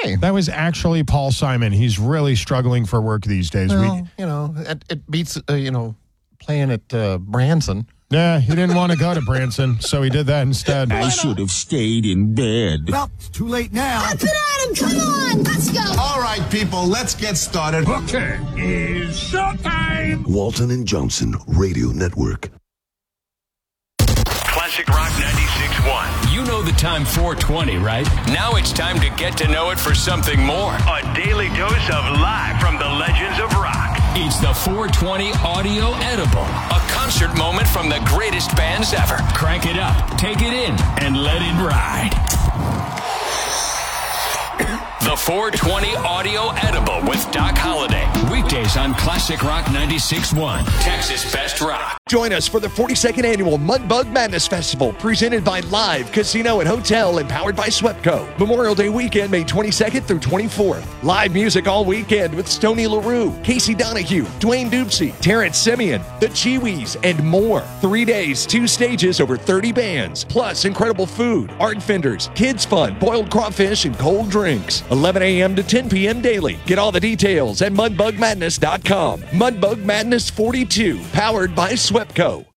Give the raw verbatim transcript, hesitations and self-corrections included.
okay. That was actually Paul Simon. He's really struggling for work these days. Well, we, you know, it, it beats, uh, you know, playing at uh, Branson. Yeah, he didn't want to go to Branson, so he did that instead. I should have stayed in bed. Well, it's too late now. Up and at him! Come on! Let's go! All right, people, let's get started. Okay, it's showtime. Walton and Johnson Radio Network. Classic Rock ninety-six point one. You know the time four twenty, right? Now it's time to get to know it for something more. A daily dose of live from the legends of rock. It's the four twenty Audio Edible, a concert moment from the greatest bands ever. Crank it up, take it in, and let it ride. The four twenty Audio Edible with Doc Holliday. Weekdays on Classic Rock ninety-six point one, Texas Best Rock. Join us for the forty-second Annual Mudbug Madness Festival, presented by Live Casino and Hotel and powered by Swepco. Memorial Day weekend, May twenty-second through twenty-fourth. Live music all weekend with Stoney LaRue, Casey Donahue, Dwayne Dupsy, Terrence Simeon, The Chiwis, and more. Three days, two stages, over thirty bands, plus incredible food, art vendors, kids fun, boiled crawfish, and cold drinks. eleven a.m. to ten p.m. daily. Get all the details at mudbug madness dot com. Mudbug Madness forty-two, powered by Swepco.